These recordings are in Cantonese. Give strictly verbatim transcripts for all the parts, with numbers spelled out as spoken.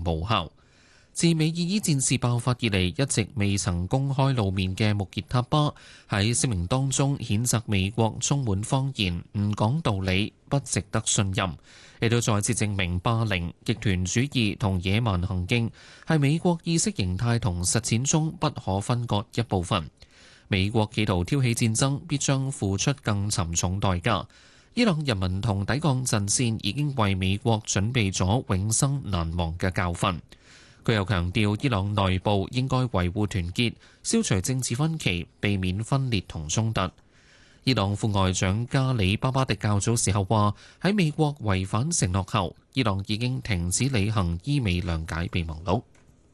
無效。自美伊伊戰事爆發以嚟，一直未曾公開露面嘅穆傑塔巴喺聲明當中譴責美國充滿謊言、唔講道理、不值得信任，亦都再次證明霸凌、極權主義同野蠻行徑係美國意識形態同實踐中不可分割一部分。美國企圖挑起戰爭，必將付出更沉重代價。伊朗人民同抵抗陣線已經為美國準備咗永生難忘嘅教訓。佢又強調，伊朗內部應該維護團結，消除政治分歧，避免分裂同衝突。伊朗副外長加里巴巴迪較早時候話，喺美國違反承諾後，伊朗已經停止履行伊美諒解備忘錄。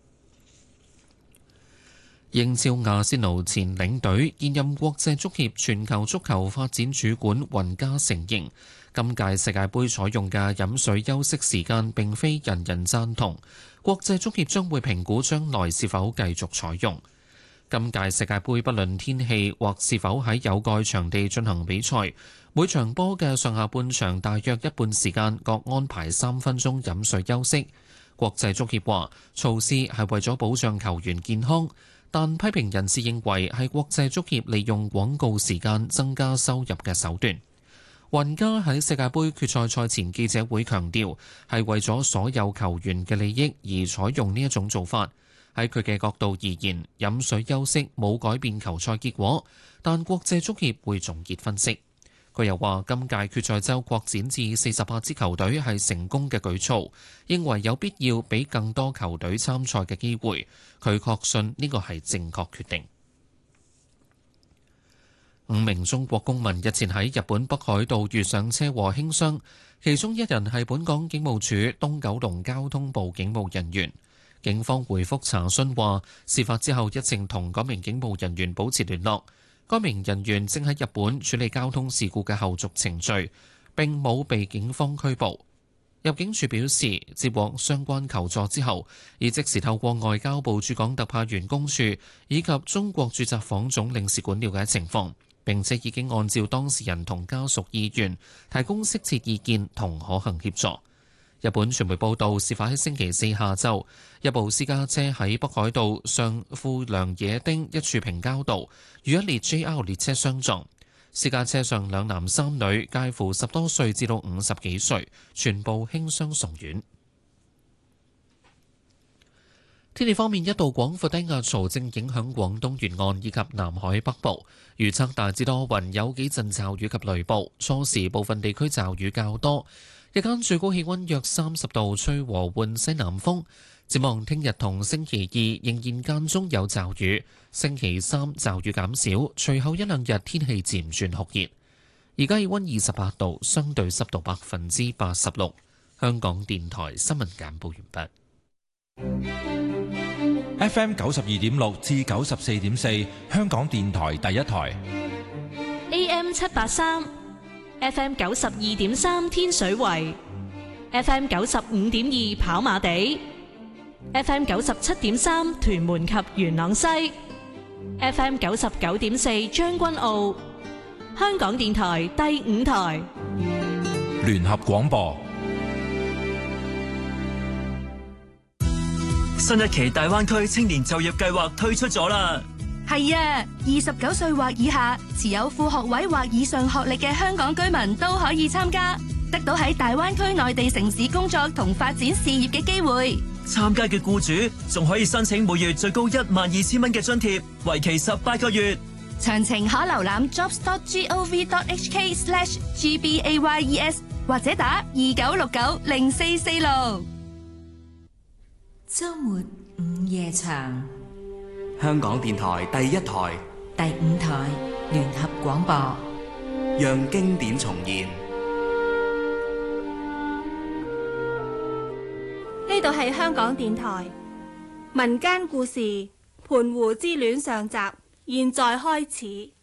英超阿仙奴前領隊、現任國際足協全球足球發展主管雲加承認，今屆世界盃採用嘅飲水休息時間並非人人贊同，國際足協將會評估將來是否繼續採用。今屆世界盃不論天氣或是否喺有蓋場地進行比賽，每場波嘅上下半場大約一半時間各安排三分鐘飲水休息。國際足協話措施係為咗保障球員健康，但批評人士認為係國際足協利用廣告時間增加收入嘅手段。雲加喺世界盃決賽賽前記者會強調，係為咗所有球員嘅利益而採用呢一種做法。喺佢嘅角度而言，飲水休息冇改變球賽結果，但國際足協會總結分析。佢又話，今屆決賽周擴展至四十八支球隊係成功嘅舉措，認為有必要俾更多球隊參賽嘅機會。佢確信呢個係正確決定。五名中國公民日前喺日本北海道遇上車禍輕傷，其中一人係本港警務處東九龍交通部警務人員。警方回覆查詢話，事發之後一直同嗰名警務人員保持聯絡。該名人員正喺日本處理交通事故嘅後續程序，並冇被警方拘捕。入境處表示，接獲相關求助之後，已即時透過外交部駐港特派員公署以及中國駐札幌總領事館了解情況，並且已經按照當事人同家屬意願提供適切意見同可行協助。日本傳媒報道，事發喺星期四下晝，一部私家車喺北海道上富良野町一處平交道與一列 J R 列車相撞。私家車上兩男三女，介乎十多歲至到五十幾歲，全部輕傷送院。天氣方面，一道廣闊低壓槽正影響廣東沿岸以及南海北部，預測大致多雲，有幾陣驟雨及雷暴，初時部分地區驟雨較多。日間最高氣溫約三十度，吹和緩西南風。展望聽日同星期二仍然間中有驟雨，星期三驟雨減少，隨後一兩日天氣漸轉酷熱。而家氣溫二十八度，相對濕度百分之八十六。香港電台新聞簡報完畢。F M 九十二點六至九十四點四，香港電台第一台。 A M 七八三。F M 九十二點三天水圍 ，F M 九十五點二跑馬地 ，F M 九十七點三屯門及元朗西 ，F M 九十九點四將軍澳，香港電台第五台聯合廣播。 新一期大灣區青年就業計劃推出咗啦。 係啊，二十九歲或以下，持有副學位或以上學歷嘅香港居民都可以參加，得到喺大灣區內地城市工作同發展事業嘅機會。 參加嘅僱主仲可以申請每月最高一萬二千蚊嘅津貼，為期十八個月。 詳情可瀏覽 jobs dot gov dot hk slash gbayes 或者打二九六九零四四六。 周末午夜場。 香港電台第一台、 第五台聯合廣播， 讓經典重現。 呢度係香港電台民間故事《盤湖之戀》上集，現在開始。